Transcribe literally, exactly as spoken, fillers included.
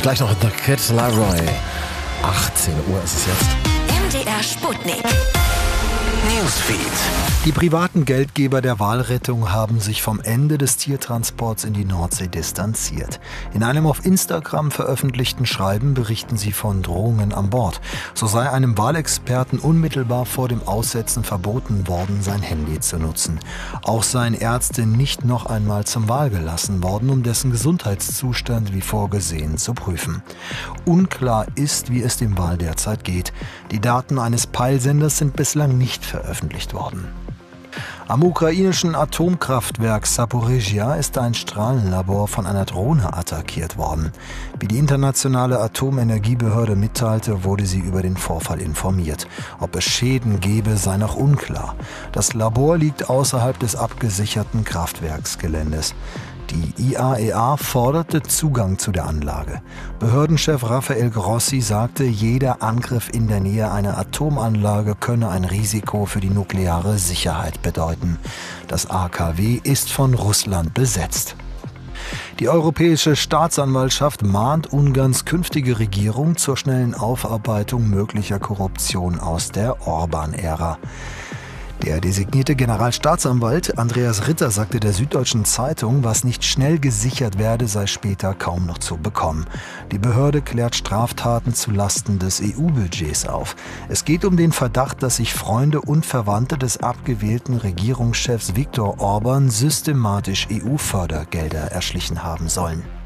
Gleich noch The Kid Laroi. achtzehn Uhr ist es jetzt. M D R Sputnik. Newsfeed. Die privaten Geldgeber der Walrettung haben sich vom Ende des Tiertransports in die Nordsee distanziert. In einem auf Instagram veröffentlichten Schreiben berichten sie von Drohungen an Bord. So sei einem Walexperten unmittelbar vor dem Aussetzen verboten worden, sein Handy zu nutzen. Auch seien Ärzte nicht noch einmal zum Wal gelassen worden, um dessen Gesundheitszustand wie vorgesehen zu prüfen. Unklar ist, wie es dem Wal derzeit geht. Die Daten eines Peilsenders sind bislang nicht veröffentlicht worden. Am ukrainischen Atomkraftwerk Saporizhzhia ist ein Strahlenlabor von einer Drohne attackiert worden. Wie die internationale Atomenergiebehörde mitteilte, wurde sie über den Vorfall informiert. Ob es Schäden gebe, sei noch unklar. Das Labor liegt außerhalb des abgesicherten Kraftwerksgeländes. Die I A E A forderte Zugang zu der Anlage. Behördenchef Rafael Grossi sagte, jeder Angriff in der Nähe einer Atomanlage könne ein Risiko für die nukleare Sicherheit bedeuten. Das A K W ist von Russland besetzt. Die Europäische Staatsanwaltschaft mahnt Ungarns künftige Regierung zur schnellen Aufarbeitung möglicher Korruption aus der Orban-Ära. Der designierte Generalstaatsanwalt Andreas Ritter sagte der Süddeutschen Zeitung, was nicht schnell gesichert werde, sei später kaum noch zu bekommen. Die Behörde klärt Straftaten zu Lasten des E U-Budgets auf. Es geht um den Verdacht, dass sich Freunde und Verwandte des abgewählten Regierungschefs Viktor Orban systematisch E U-Fördergelder erschlichen haben sollen.